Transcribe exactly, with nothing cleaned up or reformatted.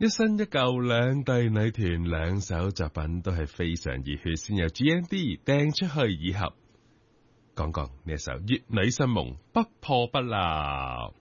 一新一舊兩隊女團兩首作品都係非常熱血，先由 G N D 掟出去以後，講講呢一首《乙女新夢》不破不立。